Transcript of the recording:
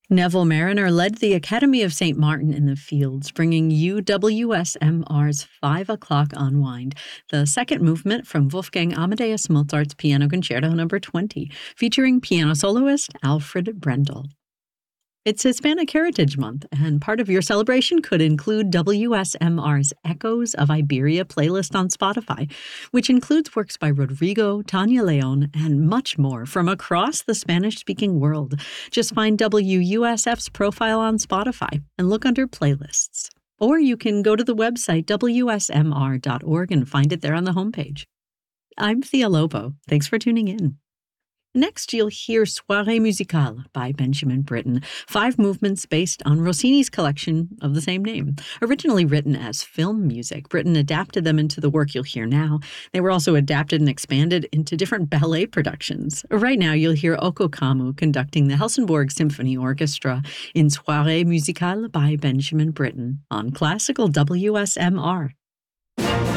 Neville Mariner led the Academy of St. Martin in the Fields, bringing you WSMR's 5 o'clock unwind, the second movement from Wolfgang Amadeus Mozart's Piano Concerto No. 20, featuring piano soloist Alfred Brendel. It's Hispanic Heritage Month, and part of your celebration could include WSMR's Echoes of Iberia playlist on Spotify, which includes works by Rodrigo, Tanya Leon, and much more from across the Spanish-speaking world. Just find WUSF's profile on Spotify and look under Playlists. Or you can go to the website WSMR.org and find it there on the homepage. I'm Thea Lobo. Thanks for tuning in. Next, you'll hear Soirée Musicale by Benjamin Britten, 5 movements based on Rossini's collection of the same name. Originally written as film music, Britten adapted them into the work you'll hear now. They were also adapted and expanded into different ballet productions. Right now, you'll hear Oko Kamu conducting the Helsingborg Symphony Orchestra in Soirée Musicale by Benjamin Britten on Classical WSMR.